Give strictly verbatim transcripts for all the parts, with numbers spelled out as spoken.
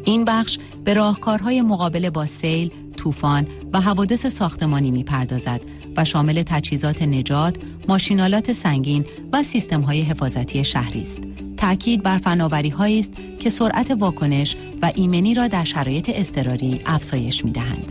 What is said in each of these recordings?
این بخش به راهکارهای مقابله با سیل، طوفان و حوادث ساختمانی می‌پردازد و شامل تجهیزات نجات، ماشین‌آلات سنگین و سیستم‌های حفاظتی شهری است. تأکید بر فناوری‌هایی است که سرعت واکنش و ایمنی را در شرایط اضطراری افزایش می‌دهند.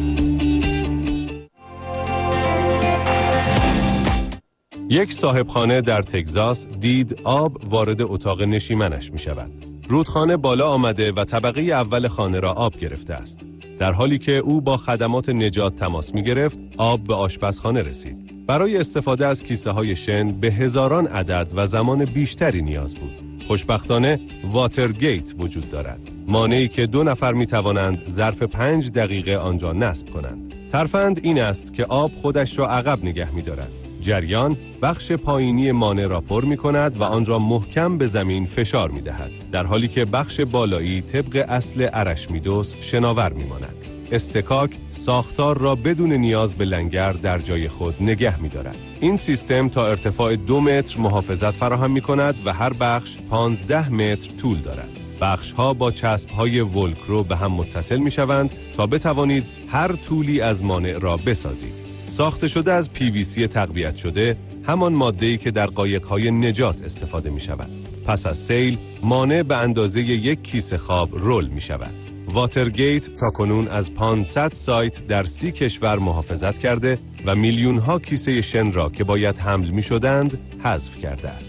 یک صاحبخانه در تگزاس دید آب وارد اتاق نشیمنش می‌شود. رودخانه بالا آمده و طبقه اول خانه را آب گرفته است. در حالی که او با خدمات نجات تماس می گرفت، آب به آشپزخانه رسید. برای استفاده از کیسه های شن به هزاران عدد و زمان بیشتری نیاز بود. خوشبختانه واترگیت وجود دارد. مانعی که دو نفر می توانند ظرف پنج دقیقه آنجا نصب کنند. ترفند این است که آب خودش را عقب نگه می دارد. جریان بخش پایینی مانع را پر می کند و آن را محکم به زمین فشار می دهد، در حالی که بخش بالایی طبق اصل ارشمیدس شناور می ماند. استکاک ساختار را بدون نیاز به لنگر در جای خود نگه می دارد. این سیستم تا ارتفاع دو متر محافظت فراهم می کند و هر بخش پانزده متر طول دارد. بخش ها با چسب های ولکرو به هم متصل می شوند تا بتوانید هر طولی از مانع را بسازید. ساخته شده از پی وی سی تقویت شده، همان ماده‌ای که در قایق‌های نجات استفاده می‌شود. پس از سیل، مانع به اندازه یک کیسه خواب رول می‌شود. واترگیت تاکنون از پانصد سایت در سی کشور محافظت کرده و میلیون‌ها کیسه شن را که باید حمل می‌شدند، حذف کرده است.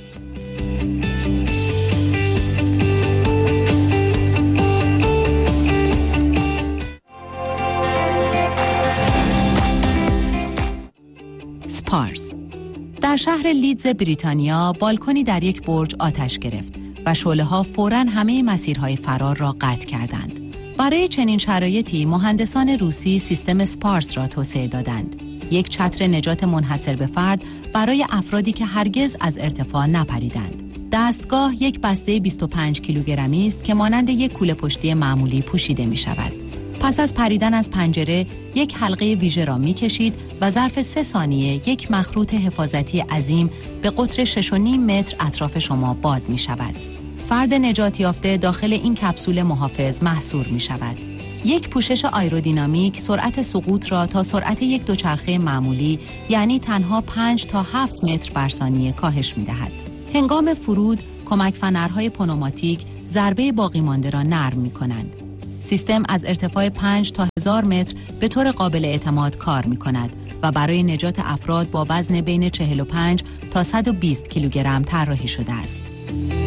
پارس. در شهر لیدز بریتانیا بالکنی در یک برج آتش گرفت و شعله‌ها فوراً همه مسیرهای فرار را قطع کردند. برای چنین شرایطی مهندسان روسی سیستم سپارس را توسعه دادند. یک چتر نجات منحصر به فرد برای افرادی که هرگز از ارتفاع نپریدند. دستگاه یک بسته بیست و پنج کیلوگرمی است که مانند یک کوله پشتی معمولی پوشیده می شود. پس از پریدن از پنجره یک حلقه ویژه را می کشید و ظرف سه ثانیه یک مخروط حفاظتی عظیم به قطر شش و نیم متر اطراف شما باد می شود. فرد نجات یافته داخل این کپسول محافظ محصور می شود. یک پوشش آیرودینامیک سرعت سقوط را تا سرعت یک دوچرخه معمولی یعنی تنها پنج تا هفت متر بر ثانیه کاهش می دهد. هنگام فرود کمک فنرهای پنوماتیک ضربه باقی مانده را نرم می کنند. سیستم از ارتفاع پنج تا هزار متر به طور قابل اعتماد کار می کند و برای نجات افراد با وزن بین چهل و پنج تا صد و بیست کیلوگرم طراحی شده است.